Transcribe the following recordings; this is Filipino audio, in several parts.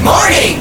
morning!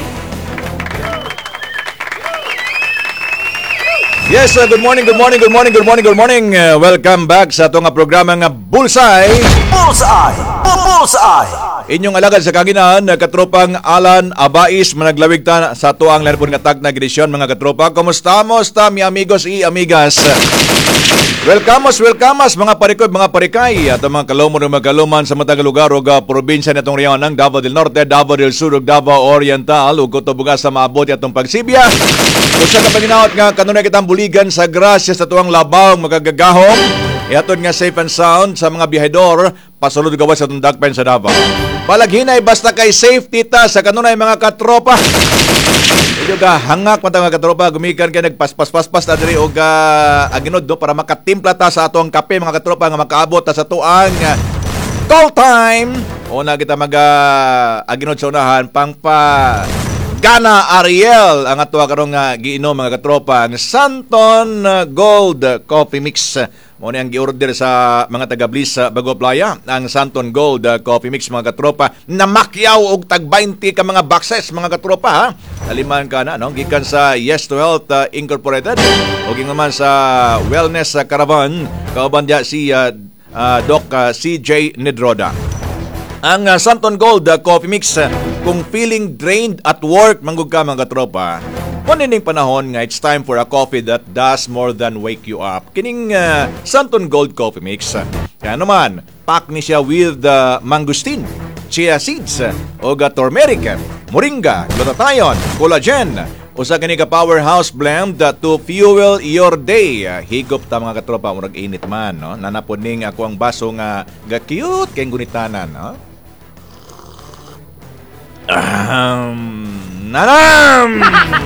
Yes, good morning. Welcome back sa itong programa nga Bullseye. Bullseye! Bullseye! Inyong alagad sa kaginaan, katropang Alan Abais, managlawig ta sa tuang lanipon nga tag na edisyon, mga katropa. Komustamos ta, mi amigos y amigas. Welcome, mga parikoy, mga parikay, at mga kalumon ng magkaluman sa matag lugar o probinsya nitong riyon ng Davao del Norte, Davao del Sur, ug Davao Oriental, ug kutubugas sa maabot atong pagsibya. Kung sa kapanginaot nga, kanunay kitang buligan sa grasya sa tuwang labawang magagagahom, ihatod nga safe and sound sa mga biyahedor, pasulod gawas sa itong dagpen sa Davao. Palaghinay, basta kay safety ta sa kanunay mga katropa. Medyo ka hangak matang mga katropa, gumikan kayo nagpaspas-paspas na diri o aginod do para makatimpla ta sa atong kape mga katropa nga makaabot ta sa tuang call time. O na kita aginod sa unahan pangpa Gana Ariel ang ato karong giinom mga katropa ang Santon Gold Coffee Mix. Mo ni ang gi-order sa mga taga-Bliss sa Bago Playa ang Santon Gold Coffee Mix mga katropa na makyaw og tag 20 ka mga boxes mga katropa ha. Naliman ka na no gikan sa Yes to Health Incorporated o naman sa Wellness Caravan kauban dia si Doc CJ Nedroda. Ang Santon Gold Coffee Mix, kung feeling drained at work, manggug ka mga katropa, manining panahon nga it's time for a coffee that does more than wake you up. Kining Santon Gold Coffee Mix, kaya naman, pack ni siya with mangosteen, chia seeds, o turmeric, moringa, glutathione, collagen, usa kini ka powerhouse blend to fuel your day. Higop ta mga katropa, murag init man, no? Nanapod ning ako ang baso nga ga-cute kay gunitanan, no? Nanam!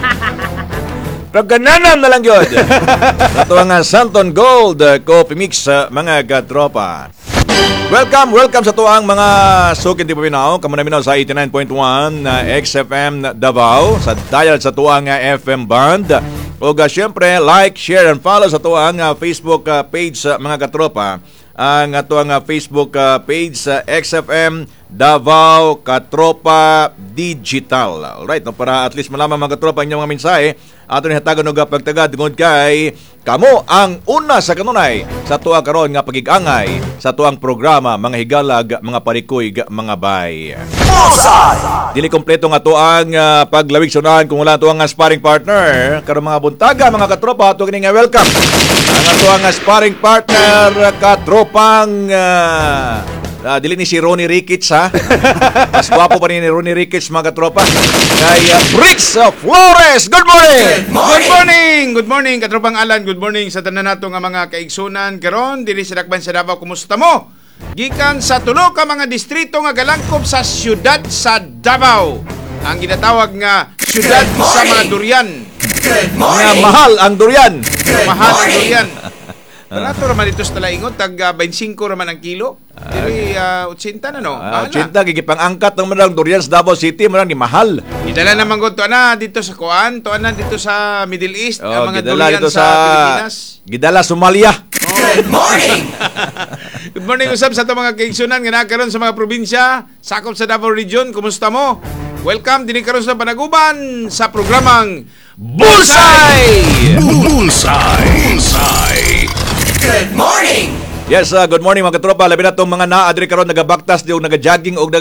Pagkananam na lang yun. Ito ang Santon Gold Coffee Mix, mga katropa. Welcome sa tuang mga sukin di Pinaw. Kamu namin sa 89.1 XFM Davao, sa dial sa tuang FM band. O syempre, like, share, and follow sa tuang Facebook page mga katropa. Ang tuang Facebook page sa XFM Davao Katropa Digital. Alright, no, para at least malaman mga katropa inyong mga mensahe. Ato ni hatagan og pagtagad tungod kay kamo ang una sa kanunay sa tuwa karon nga pagigangay sa tuang programa mga higalag, mga parikoy, mga bay. Bullseye! Dili kompleto nga tuang paglawig sunahan kung wala tuang sparring partner karon mga buntaga mga katropa ato kini nga welcome. Ang tuang sparring partner katropang dili ni si Ronnie Ricketts ha. Mas gwapo pa ni Ronnie Ricketts mga katropa. Kay Bricks Flores. Good morning. Good morning katropang Alan. Good morning sa tanan nato nga mga kaigsunan karon diri sa Dakbayan sa Davao. Kumusta mo? Gikan sa tulo ka mga distrito nga galangkob sa siyudad sa Davao. Ang ginatawag nga siyudad sa mga durian. Nga mahal ang durian. Mahal ang durian. Barato raman dito sa Talaingot, tag 25 raman ang kilo. Dili 80 na no? 80 gigipang angkat ng mga durian sa Davao City, marang ni mahal. Idala naman ko to na dito sa Kuan, to na dito sa Middle East, ang mga gidala durian dito sa Pilipinas. Gidala Somalia. Good morning! Good morning usab sa to mga kaigsunan nga nakaroon sa mga probinsya, sakop sa Davao Region. Kumusta mo? Welcome din karon sa panaguban sa programang Bullseye! Bullseye! Good morning! Yes, good morning mga katropa. Labi na itong mga naadri karon nagabaktas di o naga-jogging o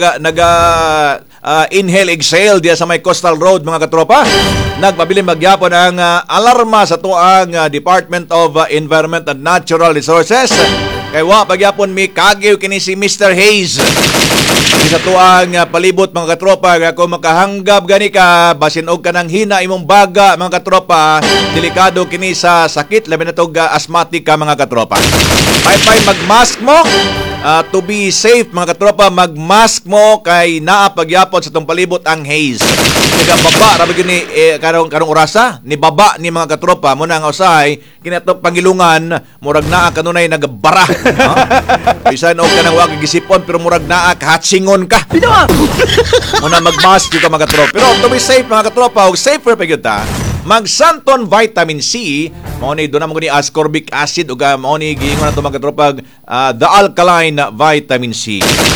inhale, exhale diya sa may Coastal Road mga katropa. Nagpabiling magyapon ang alarma sa tuang Department of Environment and Natural Resources. Kay wa pagyapon mi kagiw kini si Mr. Hayes. Sa tuang palibot mga katropa, kung makahanggap gani ka, basin og kanang hina imong baga mga katropa, delikado kini sa sakit, labi na tog asthmatic ka mga katropa. Pay magmask mo. To be safe mga katropa, magmask mo kay naa pagyapon sa tong palibot ang haze. Kaya baba rabi gini karong orasa ni baba ni mga katropa mo nang usahay kinato pangilungan murag naa kanunay nagbara. No? Bisan og kanang wa gisipon pero murag naa hatsingon ka. Mo na magmask ka mga katropa. Pero to be safe mga katropa, og safer pa gyud ta. Mag Santon Vitamin C, mao ni doon mo ni ascorbic acid ug mao ni giingon nato mga katropa the alkaline vitamin C.